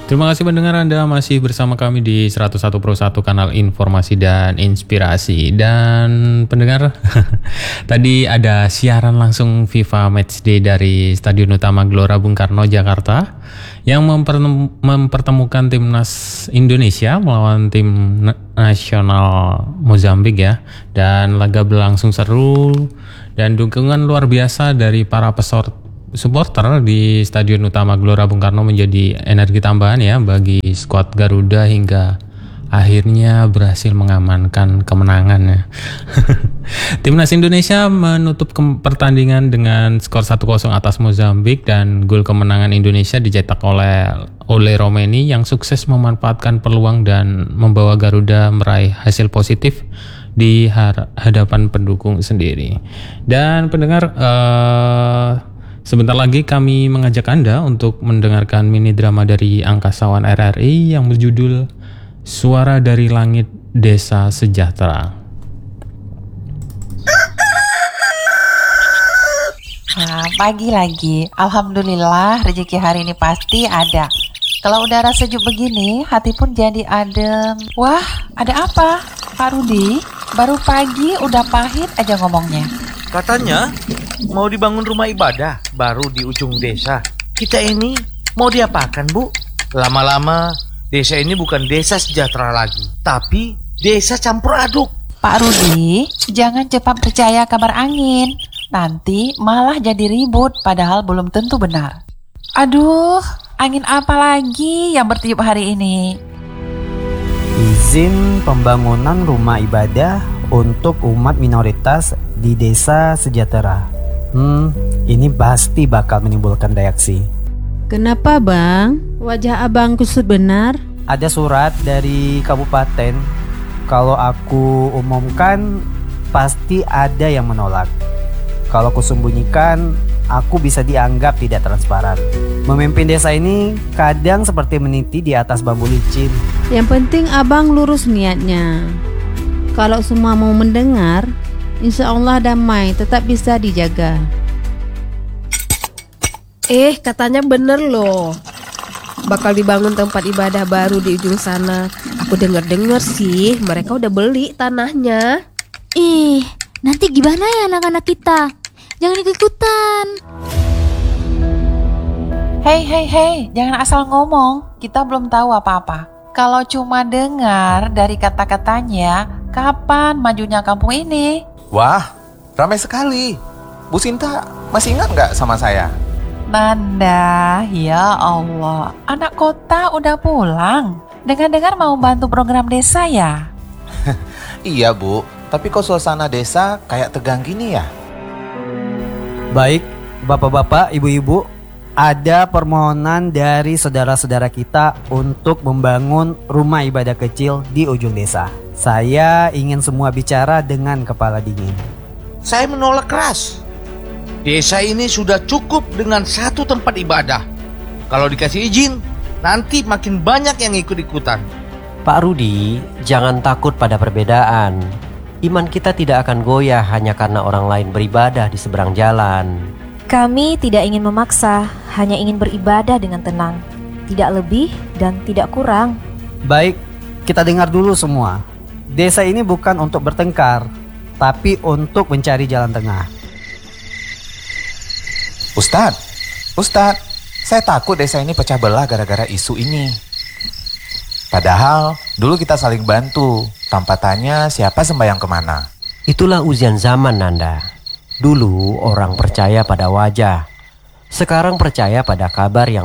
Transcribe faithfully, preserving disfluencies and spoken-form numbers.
Terima kasih pendengar, Anda masih bersama kami di seratus satu per satu kanal informasi dan inspirasi. Dan pendengar, tadi ada siaran langsung FIFA Matchday dari Stadion Utama Gelora Bung Karno, Jakarta, yang mempertem- mempertemukan timnas Indonesia melawan tim nasional Mozambik ya. Dan laga berlangsung seru dan dukungan luar biasa dari para peserta supporter di Stadion Utama Gelora Bung Karno menjadi energi tambahan ya bagi skuad Garuda hingga akhirnya berhasil mengamankan kemenangan ya. Timnas Indonesia menutup ke- pertandingan dengan skor satu kosong atas Mozambik, dan gol kemenangan Indonesia dicetak oleh oleh Romeni yang sukses memanfaatkan peluang dan membawa Garuda meraih hasil positif di har- hadapan pendukung sendiri. Dan pendengar, uh, sebentar lagi kami mengajak Anda untuk mendengarkan mini drama dari Angkasawan R R I yang berjudul Suara dari Langit Desa Sejahtera. Nah, pagi lagi. Alhamdulillah rezeki hari ini pasti ada. Kalau udara sejuk begini, hati pun jadi adem. Wah, ada apa? Pak Rudi, baru pagi udah pahit aja ngomongnya. Katanya mau dibangun rumah ibadah baru di ujung desa. Kita ini mau diapakan, Bu? Lama-lama desa ini bukan desa sejahtera lagi, tapi desa campur aduk. Pak Rudi, jangan cepat percaya kabar angin. Nanti malah jadi ribut padahal belum tentu benar. Aduh, angin apa lagi yang bertiup hari ini? Izin pembangunan rumah ibadah untuk umat minoritas di desa sejahtera. Hmm, ini pasti bakal menimbulkan reaksi. Kenapa bang? Wajah abang kusut benar. Ada surat dari kabupaten. Kalau aku umumkan, pasti ada yang menolak. Kalau kusembunyikan, aku bisa dianggap tidak transparan. Memimpin desa ini kadang seperti meniti di atas bambu licin. Yang penting abang lurus niatnya. Kalau semua mau mendengar, insya Allah damai tetap bisa dijaga. Eh, katanya bener loh, bakal dibangun tempat ibadah baru di ujung sana. Aku dengar-dengar sih mereka udah beli tanahnya. Ih, nanti gimana ya anak-anak kita? Jangan ikut-ikutan. Hei, hei, hei, jangan asal ngomong. Kita belum tahu apa-apa. Kalau cuma dengar dari kata-katanya, kapan majunya kampung ini? Wah, ramai sekali. Bu Sinta masih ingat nggak sama saya? Nanda, ya Allah, anak kota udah pulang. Dengar-dengar mau bantu program desa ya? Iya Bu, tapi kok suasana desa kayak tegang gini ya? Baik, bapak-bapak, ibu-ibu, ada permohonan dari saudara-saudara kita untuk membangun rumah ibadah kecil di ujung desa. Saya ingin semua bicara dengan kepala dingin. Saya menolak keras. Desa ini sudah cukup dengan satu tempat ibadah. Kalau dikasih izin, nanti makin banyak yang ikut-ikutan. Pak Rudi, jangan takut pada perbedaan. Iman kita tidak akan goyah hanya karena orang lain beribadah di seberang jalan. Kami tidak ingin memaksa, hanya ingin beribadah dengan tenang. Tidak lebih dan tidak kurang. Baik, kita dengar dulu semua. Desa ini bukan untuk bertengkar, tapi untuk mencari jalan tengah. Ustadz, Ustadz, saya takut desa ini pecah belah gara-gara isu ini. Padahal dulu kita saling bantu, tanpa tanya siapa sembahyang kemana. Itulah ujian zaman, Nanda. Dulu orang percaya pada wajah, sekarang percaya pada kabar yang